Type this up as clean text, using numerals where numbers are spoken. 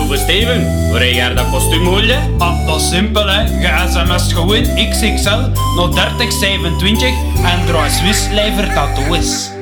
voor Steven. Waar jij dat kostuum hoorde? Dat is simpel hè. Je sms gewoon XXL naar 3027 en draai Swiss lijver tattoos.